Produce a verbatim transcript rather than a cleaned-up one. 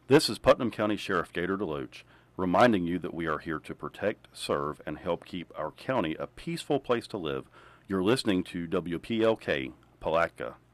This is Putnam County Sheriff Gator DeLoach reminding you that we are here to protect, serve, and help keep our county a peaceful place to live. You're listening to W P L K, Palatka.